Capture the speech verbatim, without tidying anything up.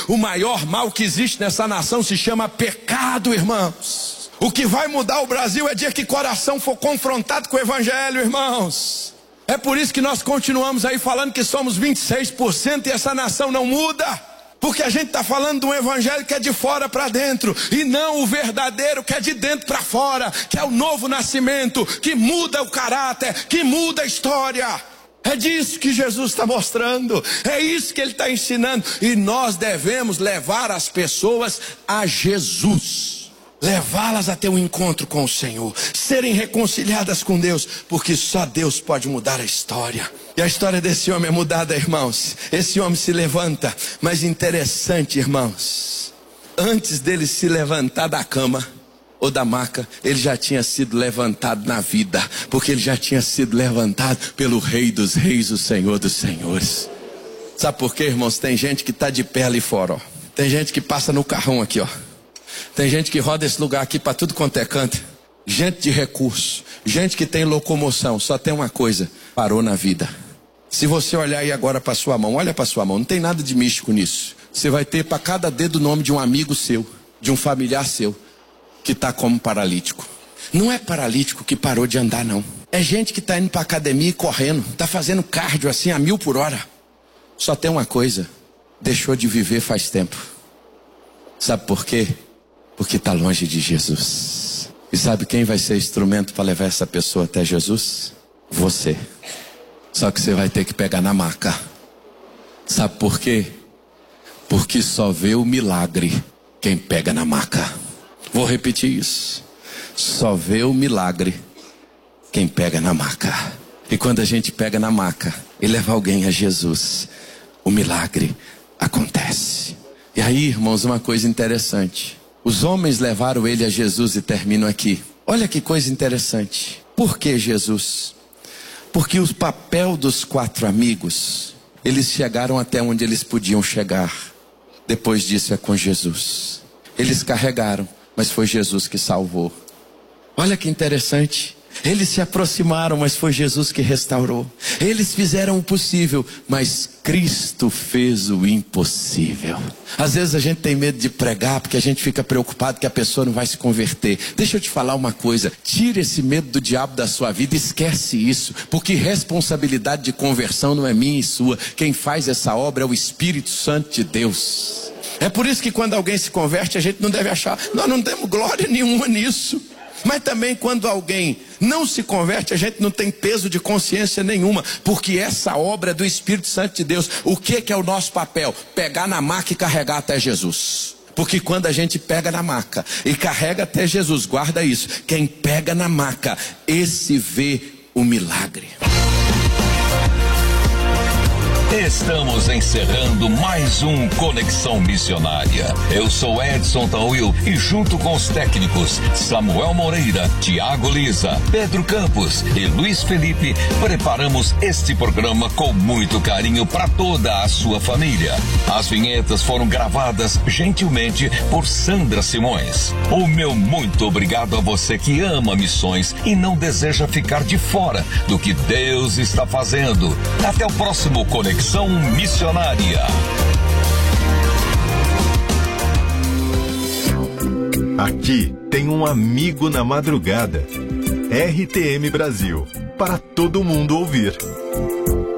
O maior mal que existe nessa nação se chama pecado, irmãos. O que vai mudar o Brasil é dia que coração for confrontado com o evangelho, irmãos. É por isso que nós continuamos aí falando que somos vinte e seis por cento e essa nação não muda. Porque a gente está falando de um evangelho que é de fora para dentro, e não o verdadeiro que é de dentro para fora, que é o novo nascimento, que muda o caráter, que muda a história. É disso que Jesus está mostrando, é isso que Ele está ensinando. E nós devemos levar as pessoas a Jesus, levá-las a ter um encontro com o Senhor, serem reconciliadas com Deus, porque só Deus pode mudar a história. E a história desse homem é mudada, irmãos. Esse homem se levanta, mas interessante, irmãos, antes dele se levantar da cama ou da maca, ele já tinha sido levantado na vida, porque ele já tinha sido levantado pelo Rei dos Reis, o Senhor dos Senhores. Sabe por quê, irmãos? Tem gente que está de pé ali fora, ó. Tem gente que passa no carrão aqui, ó. Tem gente que roda esse lugar aqui para tudo quanto é canto. Gente de recurso, gente que tem locomoção. Só tem uma coisa: parou na vida. Se você olhar aí agora para sua mão, olha para sua mão, não tem nada de místico nisso. Você vai ter para cada dedo o nome de um amigo seu, de um familiar seu, que está como paralítico. Não é paralítico que parou de andar, não. É gente que está indo para academia e correndo, está fazendo cardio assim a mil por hora. Só tem uma coisa: deixou de viver faz tempo. Sabe por quê? Porque está longe de Jesus. E sabe quem vai ser instrumento para levar essa pessoa até Jesus? Você. Só que você vai ter que pegar na maca. Sabe por quê? Porque só vê o milagre quem pega na maca. Vou repetir isso. Só vê o milagre quem pega na maca. E quando a gente pega na maca e leva alguém a Jesus, o milagre acontece. E aí, irmãos, uma coisa interessante. Os homens levaram ele a Jesus e terminam aqui. Olha que coisa interessante. Por que Jesus? Porque o papel dos quatro amigos, eles chegaram até onde eles podiam chegar. Depois disso é com Jesus. Eles carregaram, mas foi Jesus que salvou. Olha que interessante. Eles se aproximaram, mas foi Jesus que restaurou. Eles fizeram o possível, mas Cristo fez o impossível. Às vezes a gente tem medo de pregar, porque a gente fica preocupado que a pessoa não vai se converter. Deixa eu te falar uma coisa: tira esse medo do diabo da sua vida, esquece isso, porque responsabilidade de conversão não é minha e sua. Quem faz essa obra é o Espírito Santo de Deus. É por isso que quando alguém se converte, a gente não deve achar, nós não temos glória nenhuma nisso. Mas também quando alguém não se converte, a gente não tem peso de consciência nenhuma, porque essa obra é do Espírito Santo de Deus. O que que é o nosso papel? Pegar na maca e carregar até Jesus. Porque quando a gente pega na maca e carrega até Jesus, guarda isso, quem pega na maca, esse vê o milagre. Estamos encerrando mais um Conexão Missionária. Eu sou Edson Tauil e junto com os técnicos Samuel Moreira, Tiago Lisa, Pedro Campos e Luiz Felipe, preparamos este programa com muito carinho para toda a sua família. As vinhetas foram gravadas gentilmente por Sandra Simões. O meu muito obrigado a você que ama missões e não deseja ficar de fora do que Deus está fazendo. Até o próximo Conexão Missionária. Aqui tem um amigo na madrugada. R T M Brasil, para todo mundo ouvir.